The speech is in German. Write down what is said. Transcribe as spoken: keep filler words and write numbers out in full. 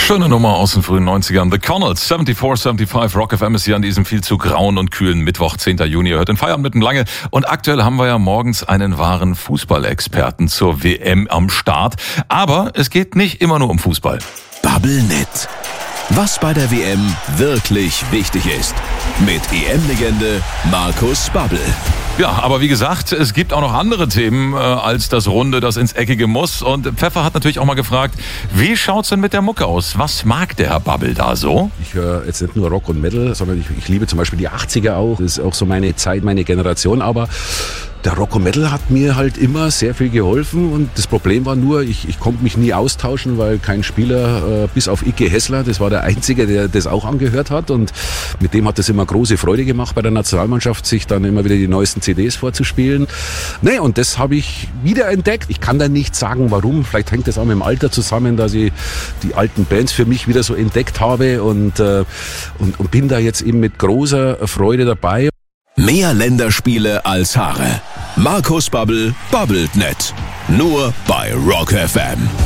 Schöne Nummer aus den frühen neunzigern. The Connells, vierundsiebzig fünfundsiebzig, Rock F M ist hier an diesem viel zu grauen und kühlen Mittwoch, zehnten Juni. Ihr hört den Feierabend mit dem Lange. Und aktuell haben wir ja morgens einen wahren Fußballexperten zur W M am Start. Aber es geht nicht immer nur um Fußball. Bubblenet. Was bei der W M wirklich wichtig ist. Mit E M-Legende Markus Babbel. Ja, aber wie gesagt, es gibt auch noch andere Themen äh, als das Runde, das ins Eckige muss. Und Pfeffer hat natürlich auch mal gefragt, wie schaut's denn mit der Mucke aus? Was mag der Herr Babbel da so? Ich höre jetzt nicht nur Rock und Metal, sondern ich, ich liebe zum Beispiel die achtziger auch. Das ist auch so meine Zeit, meine Generation. Aber der Rock und Metal hat mir halt immer sehr viel geholfen. Und das Problem war nur, ich, ich konnte mich nie austauschen, weil kein Spieler, äh, bis auf Icke Hessler, das war der Einzige, der das auch angehört hat. Und mit dem hat es immer große Freude gemacht bei der Nationalmannschaft, sich dann immer wieder die neuesten C Ds vorzuspielen. Nee, und das habe ich wiederentdeckt. Ich kann da nicht sagen, warum. Vielleicht hängt das auch mit dem Alter zusammen, dass ich die alten Bands für mich wieder so entdeckt habe und, äh, und, und bin da jetzt eben mit großer Freude dabei. Mehr Länderspiele als Haare. Markus Babbel babbelt net. Nur bei Rock F M.